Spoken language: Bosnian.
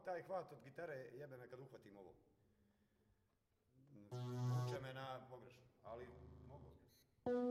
taj hvat od gitare jebene kad uhvatim ovo.